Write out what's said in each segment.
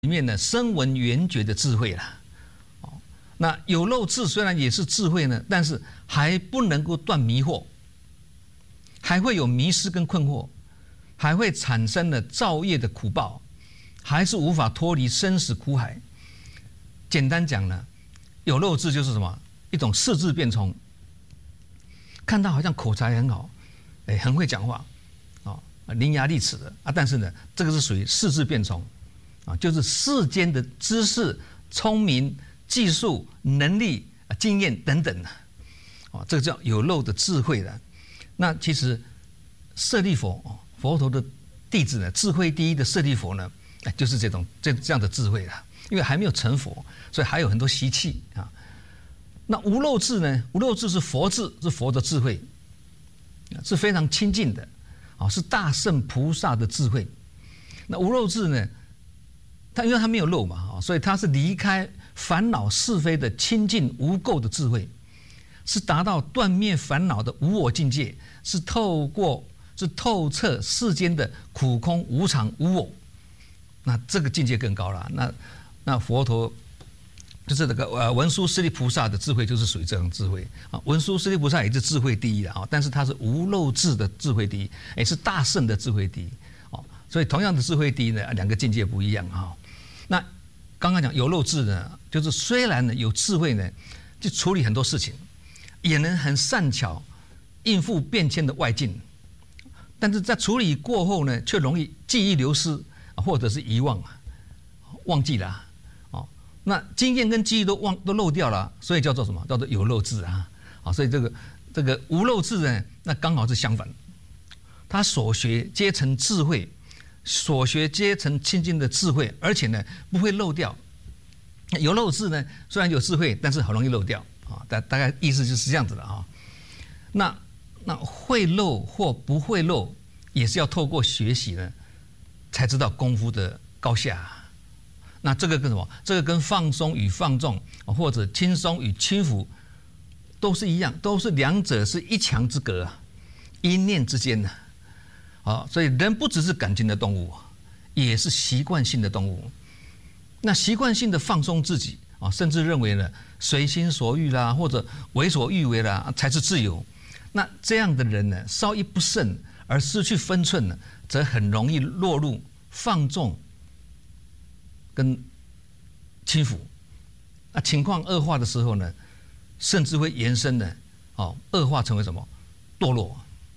里面呢声闻缘觉的智慧啦。那有漏智虽然也是智慧呢，但是还不能够断迷惑，还会有迷失跟困惑，还会产生了造业的苦报，还是无法脱离生死苦海。简单讲呢，有漏智就是什么？一种视智变聪，看到好像口才很好，很会讲话，伶牙俐齿的啊，但是呢，这个是属于视智变聪，就是世间的知识、聪明、技术、能力、经验等等的，这个叫有漏的智慧的。那其实舍利佛，佛陀的弟子呢，智慧第一的舍利佛呢，就是这样的智慧了。因为还没有成佛，所以还有很多习气啊。那无漏智呢？无漏智是佛智，是佛的智慧，是非常亲近的，是大圣菩萨的智慧。那无漏智呢？因为它没有漏嘛，所以它是离开烦恼是非的清净无垢的智慧，是达到断灭烦恼的无我境界，是透彻世间的苦空无常无我。那这个境界更高了。那佛陀就是这个文殊师利菩萨的智慧，就是属于这种智慧啊。文殊师利菩萨也是智慧第一的啊，但是他是无漏智的智慧第一，也是大圣的智慧第一哦。所以同样的智慧第一呢，两个境界不一样啊。那刚刚讲有漏智呢，就是虽然呢有智慧呢，去处理很多事情，也能很善巧应付变迁的外境，但是在处理过后呢，却容易记忆流失，或者是遗忘记了。那经验跟记忆都漏掉了，所以叫做什么？叫做有漏智啊！所以这个无漏智呢，那刚好是相反，他所学皆成智慧，所学皆成清净的智慧，而且呢不会漏掉。有漏智呢，虽然有智慧，但是很容易漏掉啊。大概意思就是这样子的啊。那会漏或不会漏，也是要透过学习呢，才知道功夫的高下。那这个跟什么？这个跟放松与放纵，或者轻松与轻浮，都是一样，都是两者是一墙之隔啊，一念之间的。所以人不只是感情的动物，也是习惯性的动物。那习惯性的放松自己甚至认为呢，随心所欲啦，或者为所欲为啦，才是自由。那这样的人呢，稍一不慎而失去分寸呢，则很容易落入放纵跟轻浮。那情况恶化的时候呢，甚至会延伸的恶化成为什么？堕落。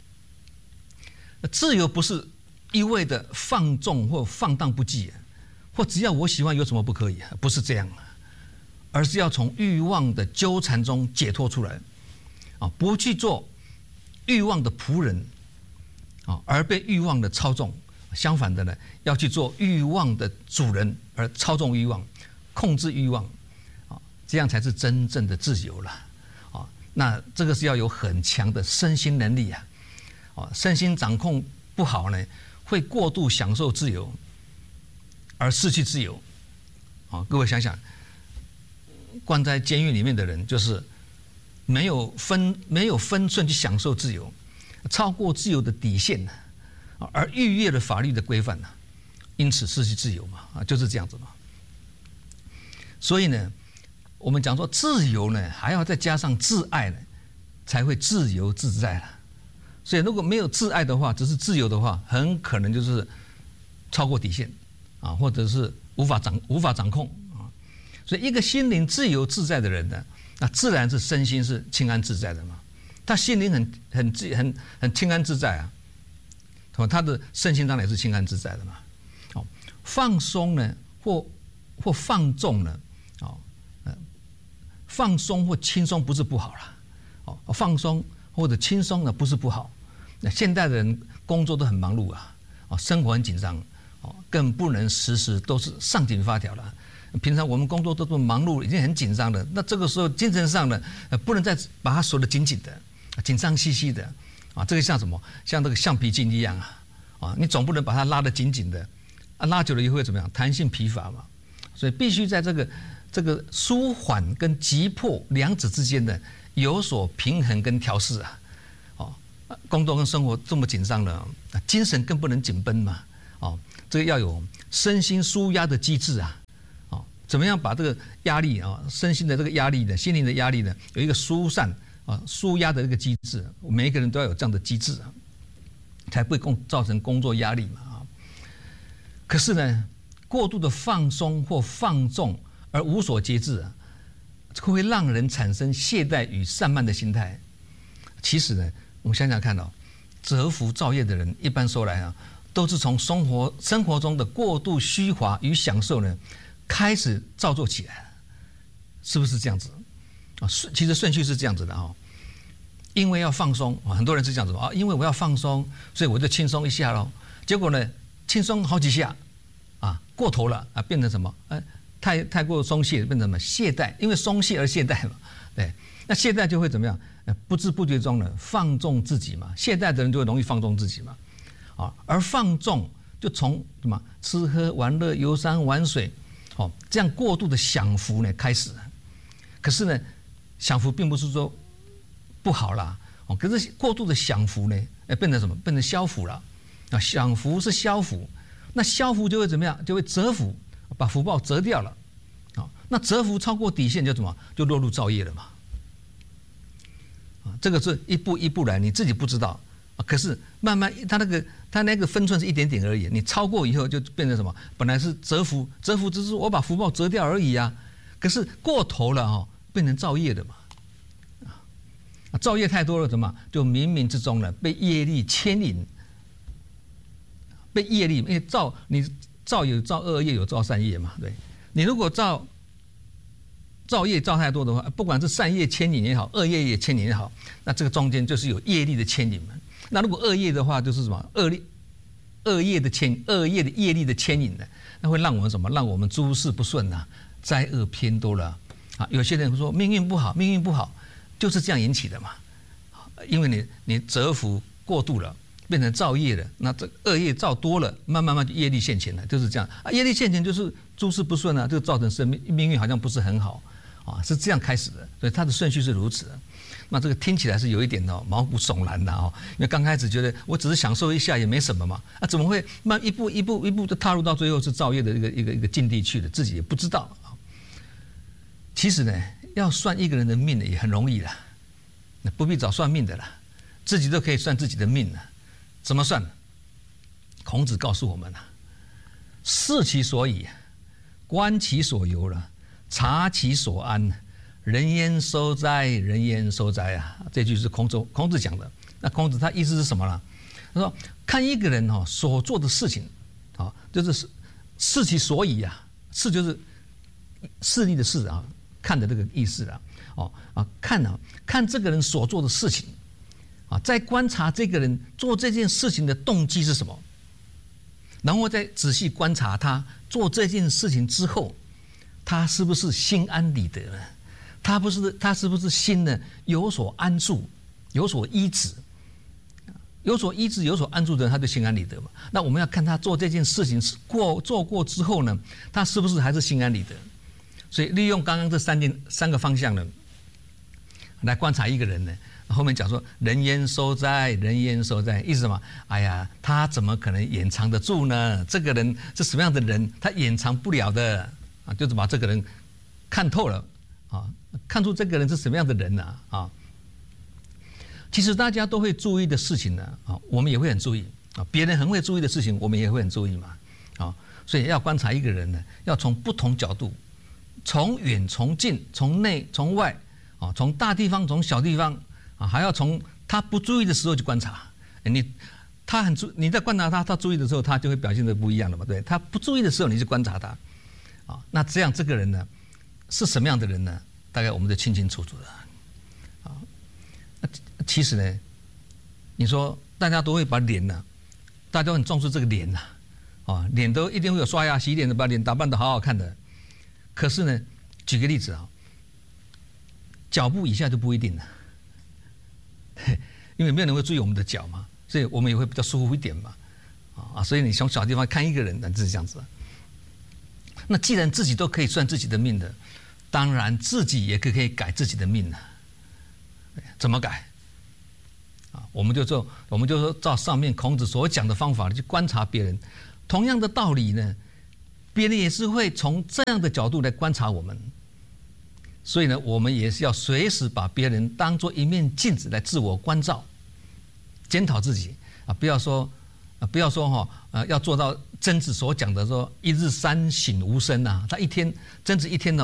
自由不是一味的放纵或放荡不羁，或只要我喜欢有什么不可以，不是这样，而是要从欲望的纠缠中解脱出来，不去做欲望的仆人，而被欲望的操纵。相反的呢，要去做欲望的主人，而操纵欲望，控制欲望，这样才是真正的自由了。那这个是要有很强的身心能力啊。身心掌控不好呢，会过度享受自由，而失去自由。各位想想，关在监狱里面的人，就是没有分寸去享受自由，超过自由的底线，而逾越了法律的规范，因此失去自由嘛，就是这样子嘛。所以呢，我们讲说自由呢，还要再加上自爱呢，才会自由自在了。所以如果没有自爱的话，只是自由的话，很可能就是超过底线或者是无法掌控啊。所以一个心灵自由自在的人呢，那自然是身心是清安自在的嘛。他心灵很清安自在啊，他的身心当然也是清安自在的嘛。放松呢，或放纵呢，放松或轻松不是不好了，放松或者轻松呢不是不好。那现代的人工作都很忙碌啊，生活很紧张，更不能时时都是上紧发条了。平常我们工作都这么忙碌，已经很紧张了，那这个时候精神上呢，不能再把它锁得紧紧的，紧张兮兮的这个像什么？像那个橡皮筋一样你总不能把它拉得紧紧的，拉久了以后会怎么样？弹性疲乏嘛。所以必须在这个舒缓跟急迫两者之间呢，有所平衡跟调试啊。工作跟生活这么紧张了，精神更不能紧绷嘛。 这个要有身心舒压的机制啊，怎么样把这个压力啊，身心的这个压力呢，心灵的压力呢，有一个疏散啊、舒压的这个机制，每一个人都要有这样的机制啊，才不会造成工作压力嘛啊。可是呢，过度的放松或放纵而无所节制啊，会让人产生懈怠与散漫的心态。其实呢，我们想想看哦，蛰伏造业的人，一般说来啊，都是从生活中的过度虚华与享受呢，开始造作起来，是不是这样子啊？其实顺序是这样子的哈，因为要放松啊，很多人是这样子啊，因为我要放松，所以我就轻松一下咯。结果呢，轻松好几下啊，过头了啊，变成什么？太过松懈，变成什么？懈怠，因为松懈而懈怠嘛。对，那懈怠就会怎么样？不知不觉中呢，放纵自己嘛。懈怠的人就会容易放纵自己嘛。啊，而放纵就从什么吃喝玩乐、游山玩水，这样过度的享福呢开始。可是呢，享福并不是说不好啦，可是过度的享福呢，变成什么？变成消福了。啊，享福是消福，那消福就会怎么样？就会折福，把福报折掉了。那折福超过底线就怎么？就落入造业了嘛。这个是一步一步来，你自己不知道。可是慢慢，他那个分寸是一点点而已。你超过以后就变成什么？本来是折福，折福只是我把福报折掉而已啊。可是过头了变成造业的嘛。造业太多了，怎么就冥冥之中呢被业力牵引？被业力，因为你造有造恶业，有造善业嘛。对，你如果造业造太多的话，不管是善业牵引也好，恶业也牵引也好，那这个中间就是有业力的牵引嘛。那如果恶业的话，就是什么恶业的业力的牵引呢？那会让我们什么？让我们诸事不顺啊，灾恶偏多了啊。有些人会说命运不好，就是这样引起的嘛。因为你折服过度了，变成造业了，那这恶业造多了，慢慢就业力现前了，就是这样啊。业力现前就是诸事不顺啊，就造成命运好像不是很好啊，是这样开始的。所以它的顺序是如此的。那这个听起来是有一点毛骨悚然的因为刚开始觉得我只是享受一下也没什么嘛，怎么会一步一步的踏入到最后是造业的一个境地去了，自己也不知道啊。其实呢，要算一个人的命也很容易啦，那不必找算命的啦，自己都可以算自己的命了。怎么算？孔子告诉我们了：视其所以，观其所由了，察其所安。人焉收哉？人焉收哉啊！这句是孔子讲的。那孔子他意思是什么呢？他说：看一个人所做的事情，就是视其所以啊，视就是视力的视啊，看的这个意思啊，看这个人所做的事情啊，再观察这个人做这件事情的动机是什么，然后再仔细观察他做这件事情之后，他是不是心安理得呢？他是不是心呢有所安住，有所依止，有所依止、有所安住的人，他就心安理得嘛。那我们要看他做这件事情做过之后呢，他是不是还是心安理得？所以利用刚刚这三个方向呢，来观察一个人呢。后面讲说人焉收哉？人焉收哉？意思什么？哎呀，他怎么可能掩藏得住呢？这个人是什么样的人？他掩藏不了的啊，就是把这个人看透了啊。看出这个人是什么样的人呢？啊，其实大家都会注意的事情呢，我们也会很注意啊。别人很会注意的事情，我们也会很注意嘛。啊，所以要观察一个人呢，要从不同角度，从远从近，从内从外，啊，从大地方从小地方，啊，还要从他不注意的时候去观察。你在观察他注意的时候，他就会表现得不一样了嘛。对，他不注意的时候，你去观察他，啊，那这样这个人呢，是什么样的人呢？大概我们就清清楚楚的，啊，其实呢，你说大家都会把脸呢，大家都很重视这个脸呐，啊，脸都一定会有刷牙洗脸的，把脸打扮得好好看的。可是呢，举个例子啊，脚部以下就不一定了，因为没有人会注意我们的脚嘛，所以我们也会比较舒服一点嘛，啊，所以你从小地方看一个人，那就是这样子。那既然自己都可以算自己的命的，当然自己也可以改自己的命了。怎么改？啊，我们就说照上面孔子所讲的方法去观察别人， 同样的道理呢，别人也是会从这样的角度来观察我们。所以呢，我们也是要随时把别人当作一面镜子来自我关照、检讨自己啊！不要说要做到曾子所讲的说一日三省吾身呐。他曾子一天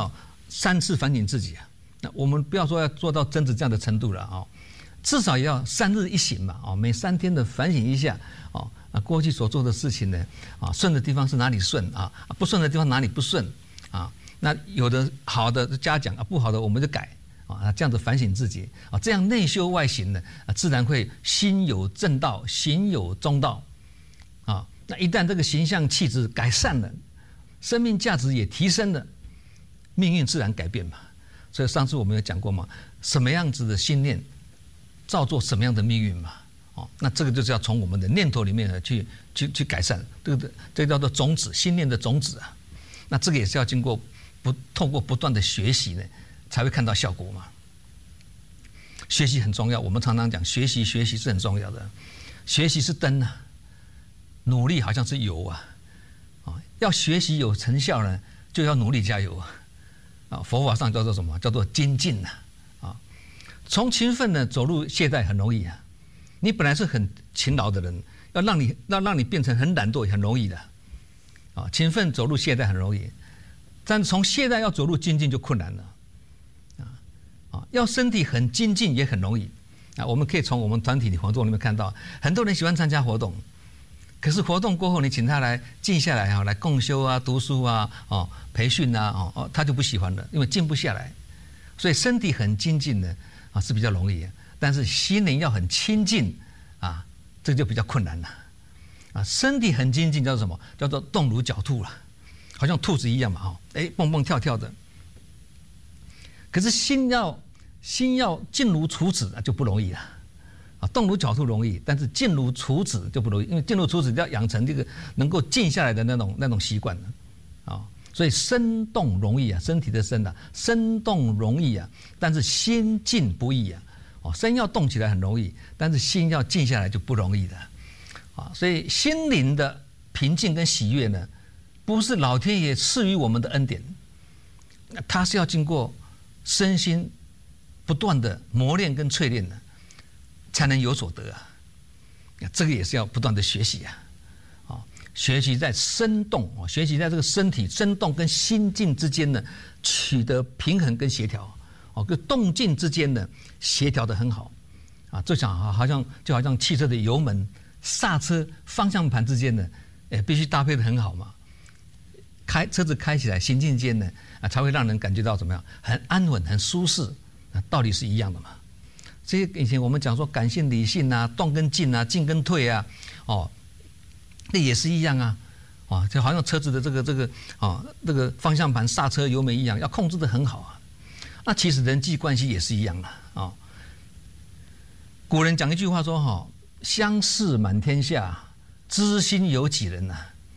3次反省自己啊。那我们不要说要做到曾子这样的程度了啊，至少也要3日一省嘛啊，每3天的反省一下啊，过去所做的事情呢啊，顺的地方是哪里顺啊，不顺的地方哪里不顺啊。那有的好的就嘉奖啊，不好的我们就改啊，这样子反省自己啊，这样内修外行呢自然会心有正道，行有中道啊。那一旦这个形象气质改善了，生命价值也提升了，命运自然改变嘛。所以上次我们有讲过嘛，什么样子的心念造作什么样的命运嘛。那这个就是要从我们的念头里面呢去改善，这个叫做种子，心念的种子啊。那这个也是要经过透过不断的学习呢，才会看到效果嘛。学习很重要，我们常常讲学习是很重要的。学习是灯啊，努力好像是油啊。要学习有成效呢，就要努力加油啊。佛法上叫做什么？叫做精进啊。从勤奋呢走入懈怠很容易啊。你本来是很勤劳的人，要让你变成很懒惰也很容易的啊。勤奋走入懈怠很容易。但从懈怠要走入精进就困难了，要身体很精进也很容易啊。我们可以从我们团体的活动里面看到，很多人喜欢参加活动，可是活动过后你请他来静下来来共修啊、读书啊、培训啊，他就不喜欢了，因为静不下来。所以身体很精进呢是比较容易，但是心灵要很清净啊，这个就比较困难了啊。身体很精进叫做什么？叫做动如狡兔了。好像兔子一样嘛，蹦蹦跳跳的。可是心要静如处子就不容易了啊。动如狡兔容易，但是静如处子就不容易，因为静如处子要养成这个能够静下来的那种习惯啊。所以身动容易啊，身体的身啊，身动容易啊，但是心静不易啊。身要动起来很容易，但是心要静下来就不容易的啊。所以心灵的平静跟喜悦呢，不是老天爷赐予我们的恩典，它是要经过身心不断的磨练跟淬炼的，才能有所得啊。这个也是要不断的学习啊，学习在身动学习在这个身体身动跟心静之间呢，取得平衡跟协调跟动静之间呢协调得很好啊。就好像汽车的油门、刹车、方向盘之间呢，必须搭配得很好嘛。车子开起来行进间呢才会让人感觉到怎么样，很安稳很舒适，道理是一样的嘛。这些以前我们讲说感性理性啊，动跟静啊，进跟退啊，那也是一样啊，就好像车子的这个方向盘、刹车、油门一样，要控制得很好啊。那其实人际关系也是一样的啊。古人讲一句话说相识满天下，知心有几人呐？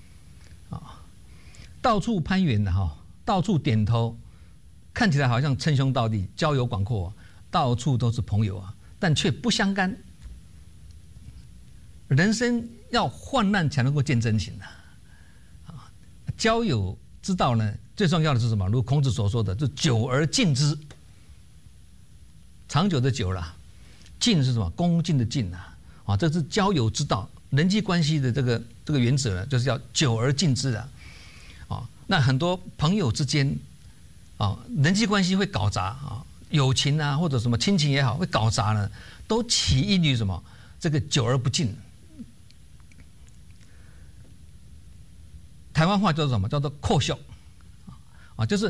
到处攀援的到处点头，看起来好像称兄道弟、交友广阔，到处都是朋友啊，但却不相干。人生要患难才能够见真情啊！交友之道呢，最重要的是什么？如孔子所说的，就久而敬之。长久的久啦，敬是什么？恭敬的敬啊！这是交友之道，人际关系的这个原则呢，就是要久而敬之啊！那很多朋友之间人际关系会搞砸友情啊或者什么亲情也好会搞砸呢，都起因于什么？这个久而不敬。台湾话叫做什么？叫做扣袖就是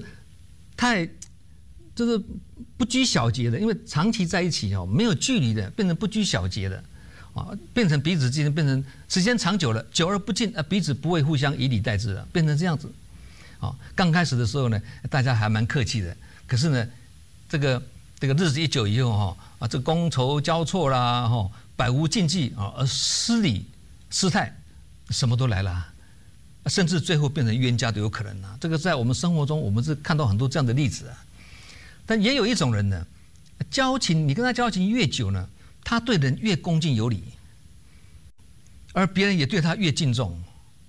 就是不拘小节的，因为长期在一起没有距离的，变成不拘小节的变成彼此之间变成时间长久了，久而不敬彼此不会互相以礼待之了，变成这样子。刚开始的时候呢，大家还蛮客气的，可是呢，这个日子一久以后这觥筹交错啦百无禁忌而失礼失态，什么都来了，甚至最后变成冤家都有可能这个在我们生活中，我们是看到很多这样的例子但也有一种人呢，交情你跟他交情越久呢，他对人越恭敬有礼，而别人也对他越敬重。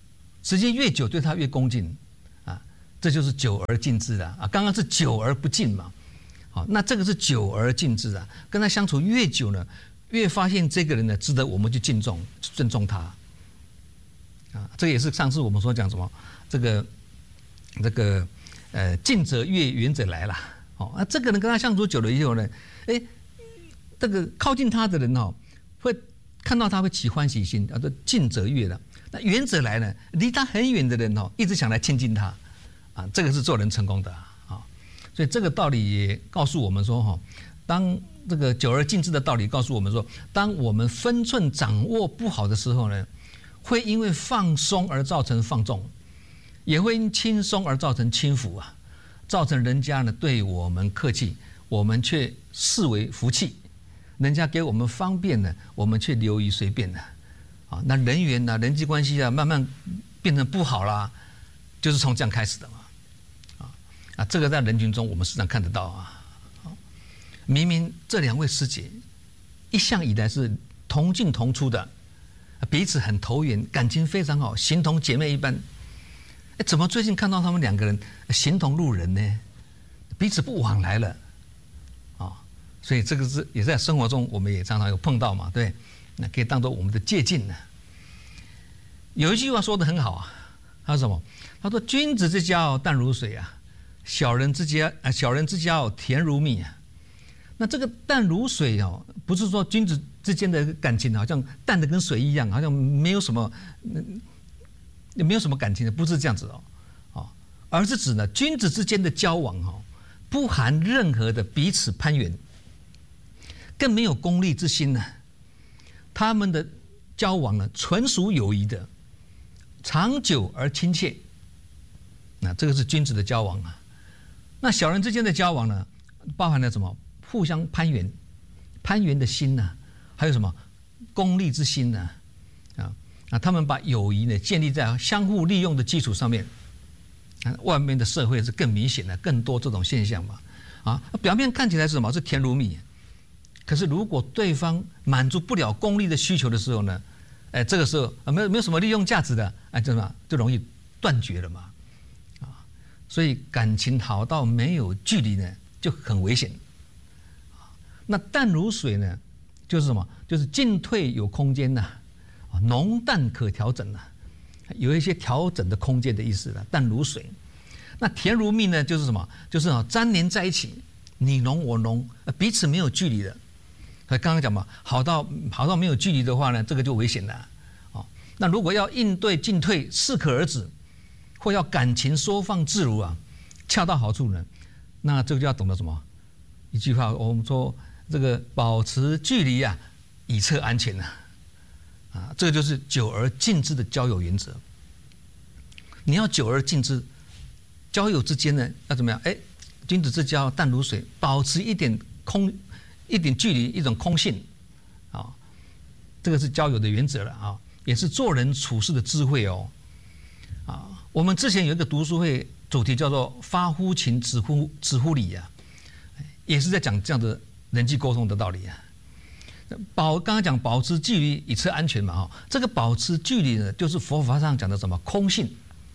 时间越久对他越恭敬啊，这就是久而敬之了啊。刚刚是久而不敬嘛，好，那这个是久而敬之啊。跟他相处越久呢，越发现这个人呢值得我们去敬重、尊重他啊。这也是上次我们所讲什么这个近者悦，远者来啦。哦，那这个人跟他相处久了以后呢，哎，这个靠近他的人哦，会看到他会起欢喜心，叫做近者悦了。那远者来呢，离他很远的人哦，一直想来亲近他，啊，这个是做人成功的啊。所以这个道理也告诉我们说哈，当这个久而敬之的道理告诉我们说，当我们分寸掌握不好的时候呢，会因为放松而造成放纵，也会因轻松而造成轻浮啊。造成人家呢对我们客气，我们却视为福气；人家给我们方便呢，我们却流于随便呢。啊，那人缘啊、人际关系啊，慢慢变成不好啦，就是从这样开始的嘛。这个在人群中我们时常看得到啊。明明这两位师姐一向以来是同进同出的，彼此很投缘，感情非常好，形同姐妹一般。怎么最近看到他们两个人形同路人呢？彼此不往来了，所以这个是也在生活中我们也常常有碰到嘛，对，那可以当做我们的借鉴呢。有一句话说得很好啊，他说什么？他说：“君子之交淡如水啊，小人之交甜如蜜啊。”那这个淡如水哦，不是说君子之间的感情好像淡的跟水一样，好像没有什么。也没有什么感情的，不是这样子哦，而是指呢君子之间的交往哦，不含任何的彼此攀援，更没有功利之心呢。他们的交往呢，纯属友谊的，长久而亲切。那这个是君子的交往啊。那小人之间的交往呢，包含了什么？互相攀援的心呢，还有什么功利之心呢？他们把友谊呢建立在相互利用的基础上面。外面的社会是更明显的，更多这种现象嘛。表面看起来是什么？是甜如蜜。可是如果对方满足不了功利的需求的时候呢，这个时候没有什么利用价值的，就容易断绝了嘛。所以感情好到没有距离呢，就很危险。那淡如水呢，就是什么？就是进退有空间呐。浓淡可调整啊，有一些调整的空间的意思了。淡如水，那甜如蜜呢？就是什么？就是粘连在一起，你浓我浓，彼此没有距离的。所以刚刚讲嘛，好到没有距离的话呢，这个就危险了。那如果要应对进退适可而止，或要感情收放自如啊，恰到好处呢，那这个就要懂得什么？一句话，我们说这个保持距离啊，以策安全啊。这个就是久而敬之的交友原则。你要久而敬之，交友之间呢要怎么样？君子之交淡如水，保持一点距离，一种空性啊。这个是交友的原则了啊，也是做人处事的智慧哦。我们之前有一个读书会，主题叫做"发乎情，止乎礼"啊，也是在讲这样的人际沟通的道理啊。刚刚讲保持距离以策安全嘛，这个保持距离呢，就是佛法上讲的什么空性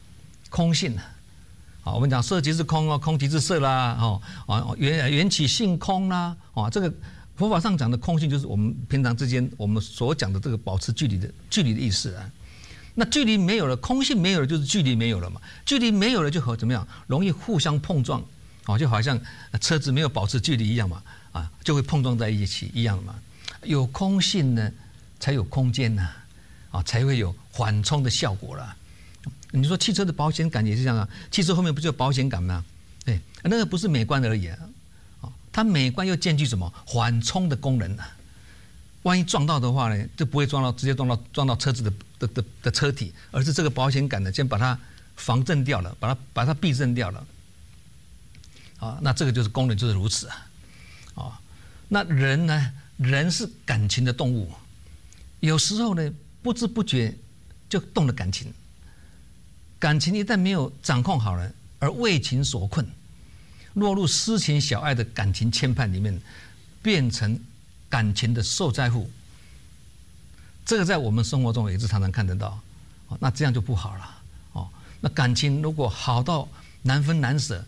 啊。我们讲色即是空哦，空即是色啦，缘起性空啦，这个佛法上讲的空性，就是我们平常之间我们所讲的这个保持距离的意思啊。那距离没有了，空性没有了，就是距离没有了嘛。距离没有了，就怎么样？容易互相碰撞，就好像车子没有保持距离一样嘛，就会碰撞在一起一样的嘛。有空性呢，才有空间呐，才会有缓冲的效果啦。你说汽车的保险杆也是这样啊，汽车后面不就有保险杆吗？对，那个不是美观而已啊，它美观又兼具什么缓冲的功能啊？万一撞到的话呢，就不会直接撞到车子的车体，而是这个保险杆呢，先把它防震掉了，把它避震掉了。那这个就是功能就是如此啊。那人呢？人是感情的动物，有时候呢不知不觉就动了感情。感情一旦没有掌控好了，而为情所困，落入私情小爱的感情牵绊里面，变成感情的受灾户。这个在我们生活中也是常常看得到，那这样就不好了那感情如果好到难分难舍，